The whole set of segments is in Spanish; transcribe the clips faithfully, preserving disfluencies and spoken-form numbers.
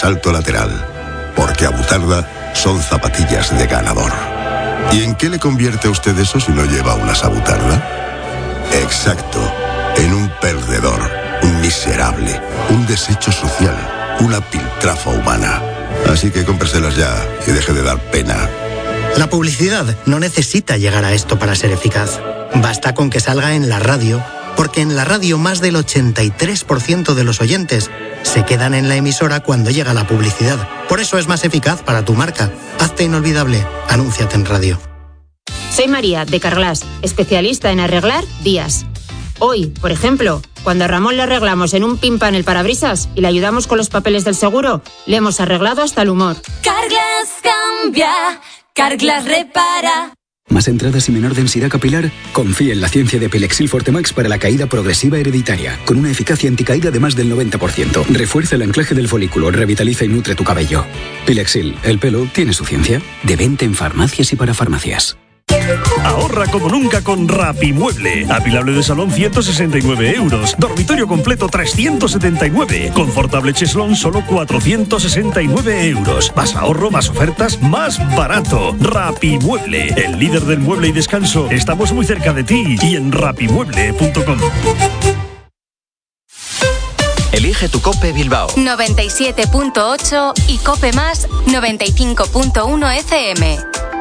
salto lateral, porque Abutarda son zapatillas de ganador. ¿Y en qué le convierte a usted eso si no lleva unas Abutarda? Exacto, en un perdedor, un miserable, un desecho social, una piltrafa humana. Así que cómpreselas ya y deje de dar pena. La publicidad no necesita llegar a esto para ser eficaz. Basta con que salga en la radio, porque en la radio más del ochenta y tres por ciento de los oyentes se quedan en la emisora cuando llega la publicidad. Por eso es más eficaz para tu marca. Hazte inolvidable. Anúnciate en radio. Soy María, de Carglass, especialista en arreglar días. Hoy, por ejemplo, cuando a Ramón le arreglamos en un pimpan el parabrisas y le ayudamos con los papeles del seguro, le hemos arreglado hasta el humor. Carglass cambia, Carglass repara. ¿Más entradas y menor densidad capilar? Confía en la ciencia de Pilexil Fortemax para la caída progresiva hereditaria, con una eficacia anticaída de más del noventa por ciento. Refuerza el anclaje del folículo, revitaliza y nutre tu cabello. Pilexil, el pelo tiene su ciencia. De venta en farmacias y para farmacias. Ahorra como nunca con Rapimueble. Apilable de salón ciento sesenta y nueve euros. Dormitorio completo trescientos setenta y nueve. Confortable cheslón solo cuatrocientos sesenta y nueve euros. Más ahorro, más ofertas, más barato. Rapimueble, el líder del mueble y descanso. Estamos muy cerca de ti y en rapimueble punto com. Elige tu COPE Bilbao. noventa y siete punto ocho y COPE Más noventa y cinco punto uno F M.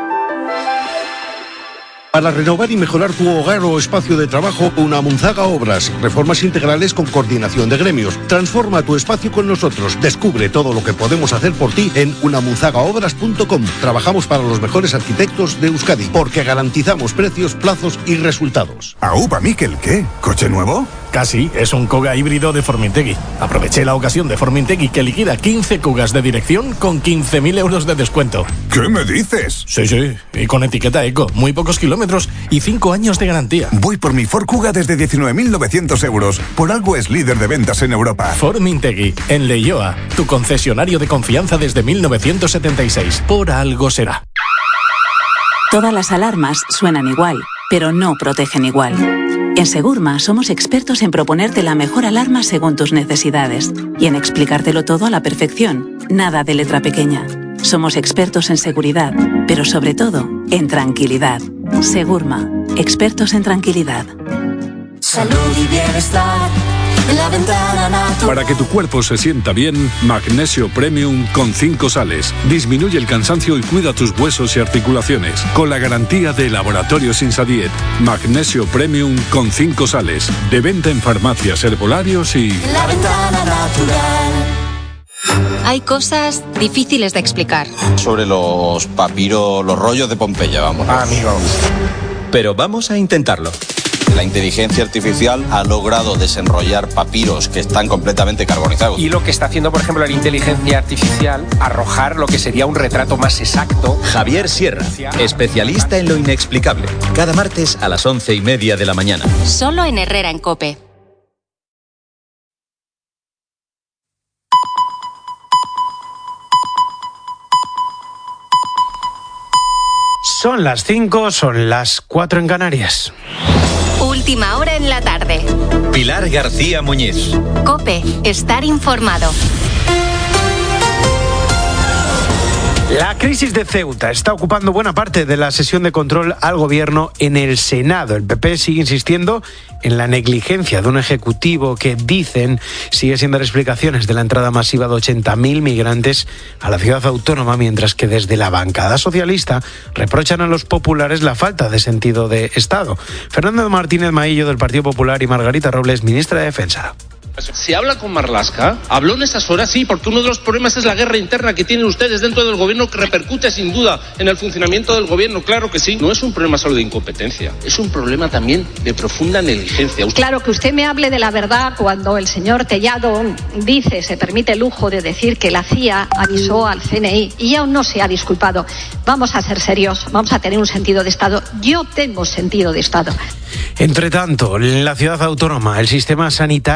Para renovar y mejorar tu hogar o espacio de trabajo, Unamunzaga Obras. Reformas integrales con coordinación de gremios. Transforma tu espacio con nosotros. Descubre todo lo que podemos hacer por ti en unamunzaga obras punto com. Trabajamos para los mejores arquitectos de Euskadi, porque garantizamos precios, plazos y resultados. ¿Aupa, Miquel, qué? ¿Coche nuevo? Casi, es un Kuga híbrido de Formintegui. Aproveché la ocasión de Formintegui que liquida quince Kugas de dirección con quince mil euros de descuento. ¿Qué me dices? Sí, sí, y con etiqueta eco, muy pocos kilómetros y cinco años de garantía. Voy por mi Ford Kuga desde diecinueve mil novecientos euros. Por algo es líder de ventas en Europa. Formintegui, en Leioa, tu concesionario de confianza desde mil novecientos setenta y seis. Por algo será. Todas las alarmas suenan igual, pero no protegen igual. En Segurma somos expertos en proponerte la mejor alarma según tus necesidades y en explicártelo todo a la perfección. Nada de letra pequeña. Somos expertos en seguridad, pero sobre todo en tranquilidad. Segurma, expertos en tranquilidad. Salud y bienestar en la ventana natural. Para que tu cuerpo se sienta bien, Magnesio Premium con cinco sales. Disminuye el cansancio y cuida tus huesos y articulaciones. Con la garantía de Laboratorios Insadiet. Magnesio Premium con cinco sales. De venta en farmacias, herbolarios y... La ventana natural. Hay cosas difíciles de explicar. Sobre los papiros, los rollos de Pompeya, vamos. Ah, amigo. Pero vamos a intentarlo. La inteligencia artificial ha logrado desenrollar papiros que están completamente carbonizados. Y lo que está haciendo, por ejemplo, la inteligencia artificial, arrojar lo que sería un retrato más exacto. Javier Sierra, especialista en lo inexplicable. Cada martes a las once y media de la mañana. Solo en Herrera en COPE. Son las cinco, son las cuatro en Canarias. Última hora en la tarde. Pilar García Muñiz. COPE, estar informado. La crisis de Ceuta está ocupando buena parte de la sesión de control al gobierno en el Senado. El P P sigue insistiendo en la negligencia de un ejecutivo que, dicen, sigue sin dar explicaciones de la entrada masiva de ochenta mil migrantes a la ciudad autónoma, mientras que desde la bancada socialista reprochan a los populares la falta de sentido de Estado. Fernando Martínez Maillo, del Partido Popular, y Margarita Robles, ministra de Defensa. ¿Se habla con Marlaska? ¿Habló en esas horas? Sí, porque uno de los problemas es la guerra interna que tienen ustedes dentro del gobierno, que repercute sin duda en el funcionamiento del gobierno. Claro que sí. No es un problema solo de incompetencia, es un problema también de profunda negligencia. Claro, que usted me hable de la verdad cuando el señor Tellado dice, se permite el lujo de decir que la C I A avisó al C N I y aún no se ha disculpado. Vamos a ser serios, vamos a tener un sentido de Estado. Yo tengo sentido de Estado. Entre tanto, en la ciudad autónoma, el sistema sanitario continúa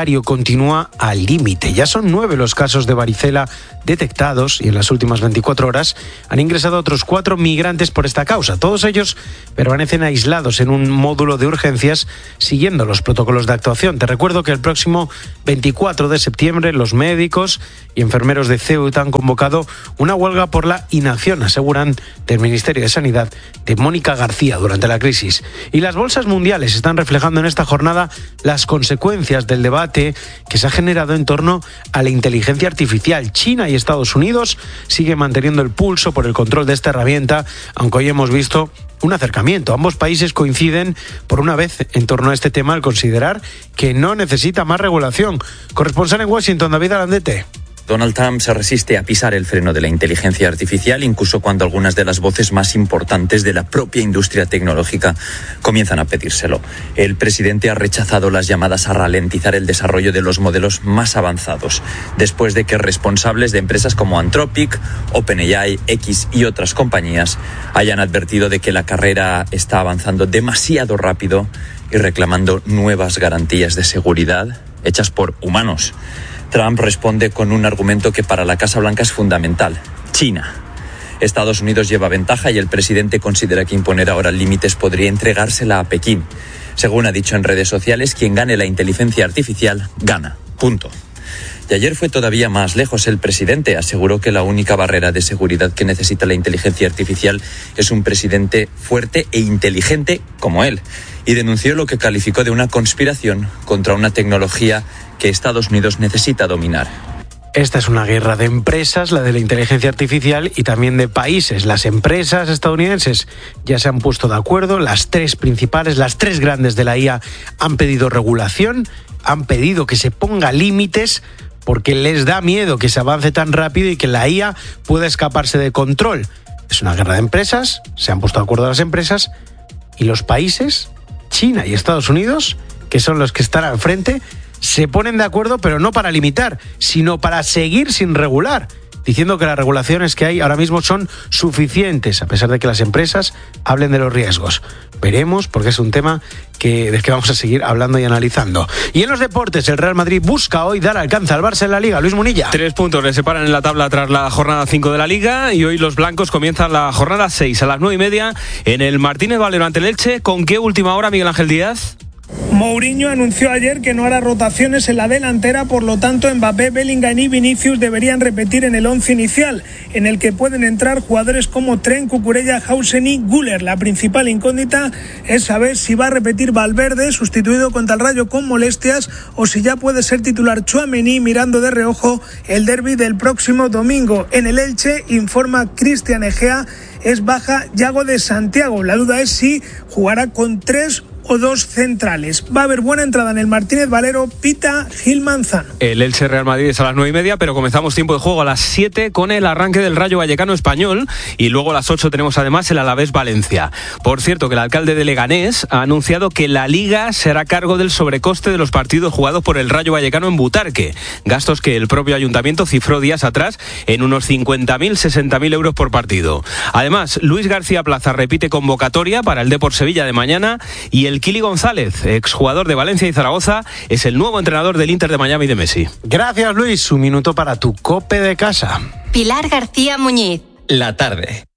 continúa al límite. Ya son nueve los casos de varicela detectados y en las últimas veinticuatro horas han ingresado otros cuatro migrantes por esta causa. Todos ellos permanecen aislados en un módulo de urgencias siguiendo los protocolos de actuación. Te recuerdo que el próximo veinticuatro de septiembre los médicos y enfermeros de Ceuta han convocado una huelga por la inacción, aseguran del Ministerio de Sanidad de Mónica García durante la crisis. Y las bolsas mundiales están reflejando en esta jornada las consecuencias del debate que se ha generado en torno a la inteligencia artificial. China y Estados Unidos siguen manteniendo el pulso por el control de esta herramienta, aunque hoy hemos visto un acercamiento. Ambos países coinciden por una vez en torno a este tema al considerar que no necesita más regulación. Corresponsal en Washington, David Arandete. Donald Trump se resiste a pisar el freno de la inteligencia artificial, incluso cuando algunas de las voces más importantes de la propia industria tecnológica comienzan a pedírselo. El presidente ha rechazado las llamadas a ralentizar el desarrollo de los modelos más avanzados, después de que responsables de empresas como Anthropic, OpenAI, X y otras compañías hayan advertido de que la carrera está avanzando demasiado rápido y reclamando nuevas garantías de seguridad hechas por humanos. Trump responde con un argumento que para la Casa Blanca es fundamental: China. Estados Unidos lleva ventaja y el presidente considera que imponer ahora límites podría entregársela a Pekín. Según ha dicho en redes sociales, quien gane la inteligencia artificial gana. Punto. Y ayer fue todavía más lejos. El presidente aseguró que la única barrera de seguridad que necesita la inteligencia artificial es un presidente fuerte e inteligente como él. Y denunció lo que calificó de una conspiración contra una tecnología que Estados Unidos necesita dominar. Esta es una guerra de empresas, la de la inteligencia artificial, y también de países. Las empresas estadounidenses ya se han puesto de acuerdo. Las tres principales, las tres grandes de la I A han pedido regulación, han pedido que se ponga límites porque les da miedo que se avance tan rápido y que la I A pueda escaparse de control. Es una guerra de empresas, se han puesto de acuerdo las empresas, y los países, China y Estados Unidos, que son los que están al frente, se ponen de acuerdo, pero no para limitar, sino para seguir sin regular, diciendo que las regulaciones que hay ahora mismo son suficientes, a pesar de que las empresas hablen de los riesgos. Veremos, porque es un tema que, del que vamos a seguir hablando y analizando. Y en los deportes, el Real Madrid busca hoy dar alcance al Barça en la Liga. Luis Munilla. Tres puntos le separan en la tabla tras la jornada cinco de la Liga, y hoy los blancos comienzan la jornada seis a las nueve y media en el Martínez Valero ante el Elche. ¿Con qué última hora, Miguel Ángel Díaz? Mourinho anunció ayer que no hará rotaciones en la delantera, por lo tanto Mbappé, Bellingham y Vinicius deberían repetir en el once inicial, en el que pueden entrar jugadores como Trent, Cucurella, Hausen y Güler. La principal incógnita es saber si va a repetir Valverde, sustituido contra el Rayo con molestias, o si ya puede ser titular Tchouaméni, mirando de reojo el derbi del próximo domingo. En el Elche, informa Cristian Egea, es baja Yago de Santiago. La duda es si jugará con tres o dos centrales. Va a haber buena entrada en el Martínez Valero, pita Gil Manzano. El Elche Real Madrid es a las nueve y media, pero comenzamos tiempo de juego a las siete con el arranque del Rayo Vallecano Español, y luego a las ocho tenemos además el Alavés Valencia. Por cierto, que el alcalde de Leganés ha anunciado que la Liga será cargo del sobrecoste de los partidos jugados por el Rayo Vallecano en Butarque, gastos que el propio ayuntamiento cifró días atrás en unos cincuenta mil, sesenta mil euros por partido. Además, Luis García Plaza repite convocatoria para el Depor Sevilla de mañana, y el Kili González, exjugador de Valencia y Zaragoza, es el nuevo entrenador del Inter de Miami de Messi. Gracias, Luis. Un minuto para tu COPE de casa. Pilar García Muñiz. La tarde.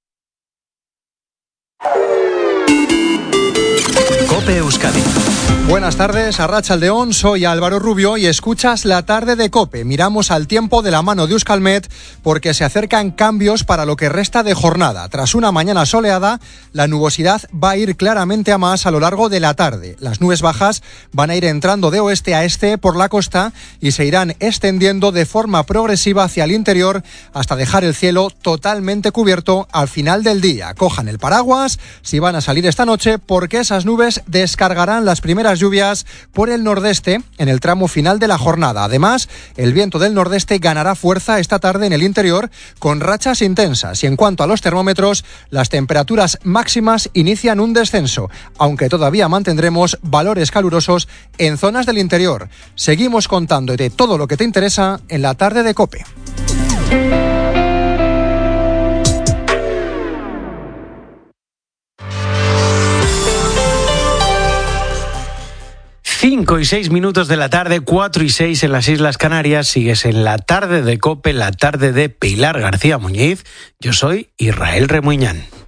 COPE Euskadi. Buenas tardes, Arratsaldeon, soy Álvaro Rubio y escuchas La Tarde de COPE. Miramos al tiempo de la mano de Euskalmet porque se acercan cambios para lo que resta de jornada. Tras una mañana soleada, la nubosidad va a ir claramente a más a lo largo de la tarde. Las nubes bajas van a ir entrando de oeste a este por la costa y se irán extendiendo de forma progresiva hacia el interior hasta dejar el cielo totalmente cubierto al final del día. Cojan el paraguas si van a salir esta noche, porque esas nubes descargarán las primeras lluvias por el nordeste en el tramo final de la jornada. Además, el viento del nordeste ganará fuerza esta tarde en el interior con rachas intensas, y en cuanto a los termómetros, las temperaturas máximas inician un descenso, aunque todavía mantendremos valores calurosos en zonas del interior. Seguimos contándote todo lo que te interesa en La Tarde de COPE. cinco y seis minutos de la tarde, cuatro y seis en las Islas Canarias. Sigues en la tarde de COPE, la tarde de Pilar García Muñiz. Yo soy Israel Remuñán.